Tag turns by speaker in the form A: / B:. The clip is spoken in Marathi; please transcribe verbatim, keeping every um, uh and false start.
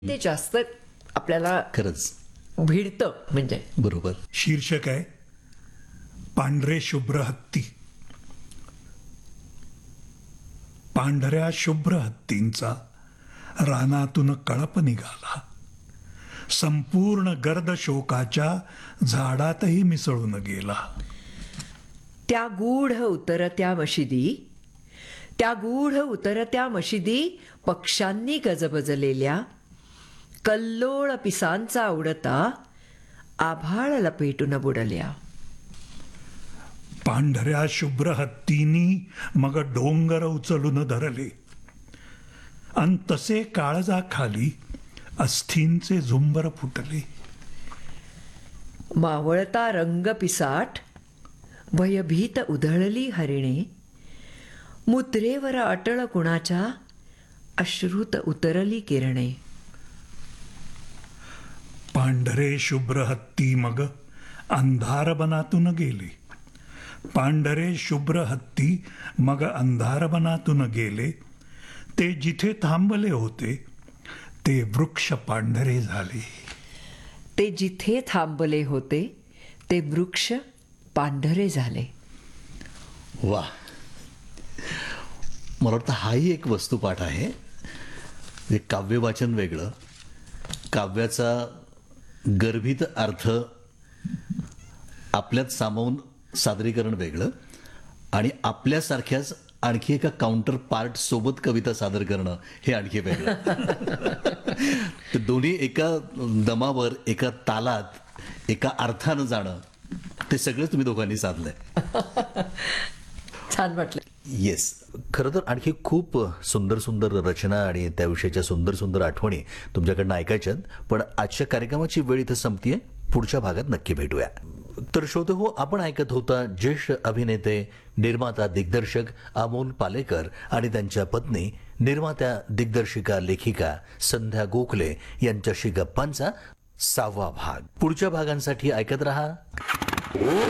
A: ते जास्त आपल्याला
B: खरंच
A: भिडतं. म्हणजे
B: बरोबर.
C: शीर्षक आहे पांढरे शुभ्र हत्ती. पांढऱ्या शुभ्र हत्तींचा रानातून कळप निघाला, संपूर्ण गर्द शोकाच्या झाडातही मिसळून गेला.
A: त्या गूढ उतरत्या मशिदी, त्या गूढ उतरत्या मशिदी पक्ष्यांनी गजबजलेल्या, कल्लोळ पिसांचा उडता आभाळ लपेटून बुडल्या.
C: पांढऱ्या शुभ्र हत्तींनी मग डोंगर उचलून धरले, अन तसे काळजाखाली अस्थींचे झुंबर फुटले.
A: मावळता रंग पिसाट भयभीत उधळली हरिणे, मुद्रेवर अटळ कुणाच्या अश्रुत उतरली किरणे.
C: पांढरे शुभ्र हत्ती मग अंधारबनातून गेले, पांढरे शुभ्र हत्ती मग अंधारबनातून गेले. ते जिथे थांबले होते ते वृक्ष पांढरे झाले.
A: ते जिथे थांबले होते ते वृक्ष पांढरे झाले.
B: वा, मला वाटतं हाही एक वस्तुपाठ आहे. म्हणजे काव्य वाचन वेगळं, काव्याचा गर्भित अर्थ आपल्यात सामावून सादरीकरण वेगळं, आणि आपल्यासारख्याच आणखी एका काउंटर पार्ट सोबत कविता सादर करणं हे आणखी वेगळं. तर दोन्ही एका दमावर, एका तालात, एका अर्थानं जाणं, ते सगळं तुम्ही दोघांनी साधलंय.
A: छान वाटलं.
B: येस. खरं तर आणखी खूप सुंदर सुंदर रचना आणि त्याविषयीच्या सुंदर सुंदर आठवणी तुमच्याकडनं ऐकायच्यात, पण आजच्या कार्यक्रमाची वेळ इथं संपतीये. पुढच्या भागात नक्की भेटूया. तर श्रोते हो, आपण ऐकत होता ज्येष्ठ अभिनेते, निर्माता, दिग्दर्शक अमोल पालेकर आणि त्यांच्या पत्नी, निर्मात्या, दिग्दर्शिका, लेखिका संध्या गोखले यांच्याशी गप्पांचा सहावा भाग. पुढच्या भागांसाठी ऐकत रहा